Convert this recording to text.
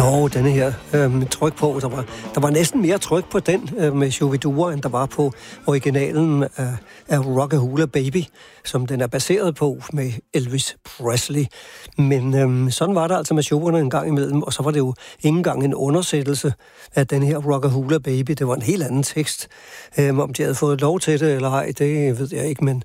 denne her tryk på. Der var næsten mere tryk på den med Shu-bi-dua, end der var på originalen af Rockahula Baby, som den er baseret på med Elvis Presley. Men sådan var det altså med showerne en gang imellem, og så var det jo ikke engang en undersættelse af den her Rockahula Baby. Det var en helt anden tekst. Om de havde fået lov til det eller ej, det ved jeg ikke, men